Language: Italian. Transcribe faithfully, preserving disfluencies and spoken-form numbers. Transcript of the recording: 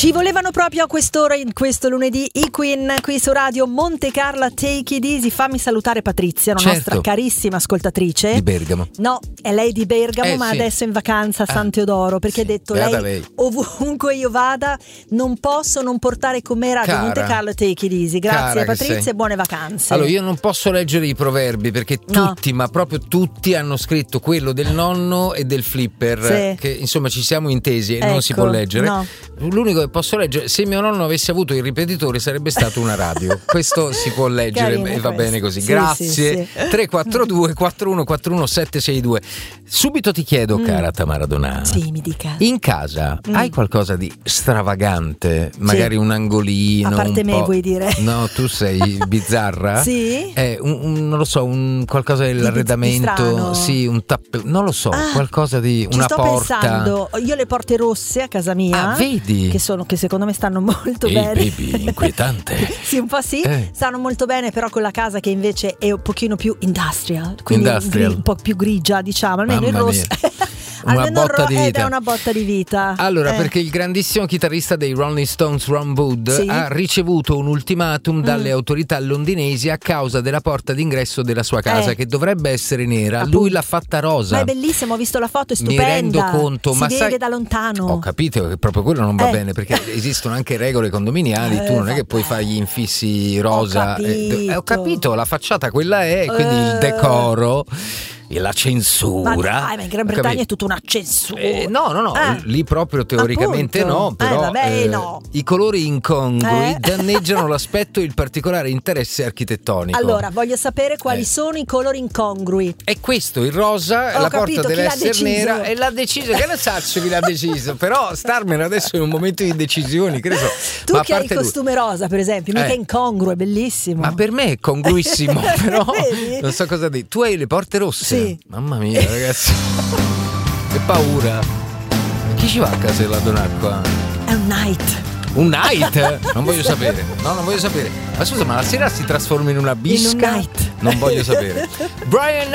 Ci volevano proprio a quest'ora, in questo lunedì, i Queen qui su Radio Monte Carlo. Take it easy. Fammi salutare Patrizia, una certo. nostra carissima ascoltatrice di Bergamo. No, è lei di Bergamo, eh, ma sì. adesso è in vacanza a San Teodoro, perché sì. ha detto Beata lei, lei, ovunque io vada non posso non portare con me Radio Cara. Monte Carlo Take it easy. Grazie Cara Patrizia e buone vacanze. Allora, io non posso leggere i proverbi perché No. tutti, ma proprio tutti hanno scritto quello del nonno e del flipper, Sì. che insomma ci siamo intesi e Ecco, non si può leggere. no. L'unico che posso leggere, se mio nonno avesse avuto il ripetitore sarebbe stato una radio. Questo si può leggere. Carino e va questo. bene così. Sì, Grazie. sì, sì. tre quattro due quattro uno quattro uno sette sei due. Subito ti chiedo, Mm. cara Tamara Donà, Sì, mi dica. in casa Mm. hai qualcosa di stravagante? Magari un angolino, A parte un me, po'... vuoi dire? No, tu sei bizzarra? Sì? Eh, un, un- non lo so, un qualcosa Di- di dell'arredamento, strano. sì, un tappe, non lo so, Ah, qualcosa di Ci una sto porta. pensando, io le porte rosse a casa mia, Ah, vedi? che sono che secondo me stanno molto Ehi, bene. baby, inquietante. Sì, un po' sì, Eh. stanno molto bene, però con la casa che invece è un pochino più industrial, quindi Industrial. gri- un po' più grigia, diciamo, almeno il Mamma rosso. mia. Una Almeno il botta ro- di ed vita. è una botta di vita. Allora, Eh. perché il grandissimo chitarrista dei Rolling Stones, Ron Wood, Sì. ha ricevuto un ultimatum dalle Mm. autorità londinesi a causa della porta d'ingresso della sua casa, Eh. che dovrebbe essere nera. Appunto. Lui l'ha fatta rosa. Ma è bellissimo, ho visto la foto, è Mi stupenda. rendo conto, si ma vede sai- da lontano. Ho capito che proprio quello non va Eh. bene, perché esistono anche regole condominiali. Eh, tu non è che vabbè. puoi fare gli infissi rosa. Ho eh, capito. eh, ho capito, la facciata quella è, quindi il Eh. decoro e la Ma censura. dai, ma in Gran Ho Bretagna capito. è tutta una censura. Eh, no, no, no, Ah. lì proprio teoricamente Appunto. no, però Eh, vabbè, eh, no. i colori incongrui Eh. danneggiano l'aspetto e il particolare interesse architettonico. Allora, voglio sapere quali Eh. sono i colori incongrui. E questo, il rosa, Ho la capito, porta chi deve l'ha essere deciso? nera e l'ha deciso, che ne saccio chi l'ha deciso, però starmene adesso in un momento di decisioni, che ne so. Tu Ma a che hai il parte lui- costume rosa, per esempio, mica Eh. è incongruo, è bellissimo. Ma per me è congruissimo, però Vedi? non so cosa dire. Tu hai le porte rosse? Sì. Mamma mia, ragazzi. Che paura. Chi ci va a casa della Donacqua? È un night. Un night? Non voglio sapere. No, non voglio sapere. Ma scusa, ma la sera si trasforma in una bisca? In un night. Non voglio sapere. Brian